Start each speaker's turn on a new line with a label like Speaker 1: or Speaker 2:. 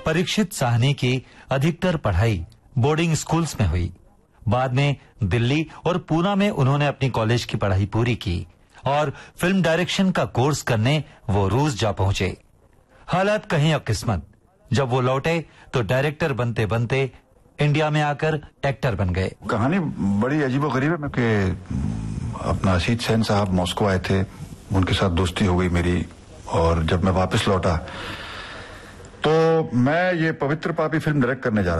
Speaker 1: परीक्षित साहनी की अधिकतर पढ़ाई बोर्डिंग स्कूल्स में हुई। बाद में दिल्ली और पूना में उन्होंने अपनी कॉलेज की पढ़ाई पूरी की और फिल्म डायरेक्शन का कोर्स करने वो रूस जा पहुंचे। हालात कहीं और किस्मत, जब वो लौटे तो डायरेक्टर बनते बनते इंडिया में आकर एक्टर बन गए।
Speaker 2: कहानी बड़ी अजीबोगरीब है कि अपना असीत सेन साहब मॉस्को आए थे, उनके साथ दोस्ती हो गई मेरी, और जब मैं वापस लौटा तो मैं ये पवित्र पापी फिल्म डायरेक्ट करने जा रहा